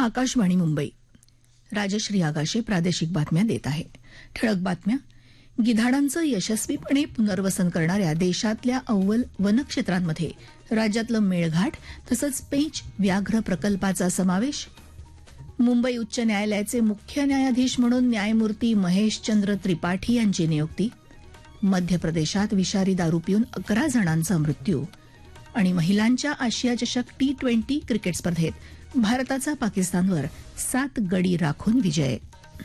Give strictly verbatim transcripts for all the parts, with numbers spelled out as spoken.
आकाशवाणी मुंबई. राजश्री आगाशे प्रादेशिक बातम्या देत आहे. ठळक बातम्या. गिधाडांचं यशस्वीपणे पुनर्वसन करणाऱ्या देशातल्या अव्वल वनक्षेत्रांमध्ये राज्यातलं मेळघाट तसंच पेंच व्याघ्र प्रकल्पाचा समावेश. मुंबई उच्च न्यायालयाचे मुख्य न्यायाधीश म्हणून न्यायमूर्ती महेशचंद्र त्रिपाठी यांची नियुक्ती. मध्य प्रदेशात विषारी दारू पिऊन अकरा जणांचा मृत्यू. आणि महिलांच्या आशिया चषक टी ट्वेंटी क्रिकेट स्पर्धेत भारताचा पाकिस्तानवर सात गडी राखून विजय.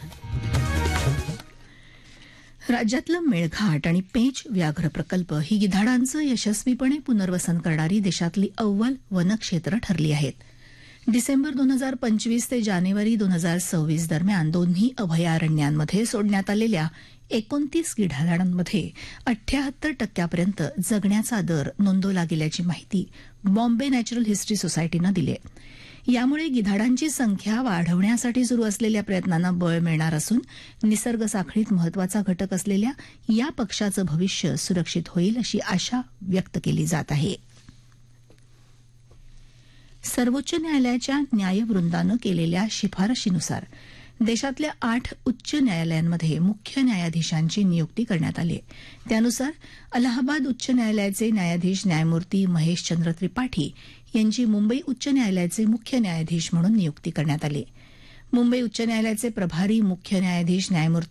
राज्यातलं मेळघाट आणि पेंच व्याघ्र प्रकल्प ही गिधाडांचं यशस्वीपणे पुनर्वसन करणारी देशातली अव्वल वनक्षेत्र ठरली आहेत. डिसेंबर दोन हजार पंचवीस ते जानेवारी दोन हजार सव्वीस दरम्यान दोन्ही अभयारण्यांमध्ये सोडण्यात आलेल्या एकोणतीस गिधाडांमध्ये अठ्ठ्याहत्तर टक्क्यापर्यंत जगण्याचा दर नोंदवला गेल्याची माहिती बॉम्बे नॅचरल हिस्ट्री सोसायटीनं दिली आहे. यामुळे गिधाडांची संख्या वाढवण्यासाठी सुरू असलेल्या प्रयत्नांना बळ मिळणार असून निसर्ग साखळीत महत्वाचा घटक असलेल्या या पक्षाचं भविष्य सुरक्षित होईल अशी आशा व्यक्त केली जात आहे. सर्वोच्च न्यायालयाच्या न्यायवृंदानं केलेल्या शिफारशीनुसार देशातल्या आठ उच्च न्यायालयांमध्ये मुख्य न्यायाधीशांची नियुक्ती करण्यात आली आहे. त्यानुसार अलाहाबाद उच्च न्यायालयाचे न्यायाधीश न्यायमूर्ती महेशचंद्र त्रिपाठी यांची मुंबई उच्च न्यायालयाचे मुख्य न्यायाधीश म्हणून नियुक्ती करण्यात आली. मुंबई उच्च न्यायालयाचे प्रभारी मुख्य न्यायाधीश न्यायमूर्ती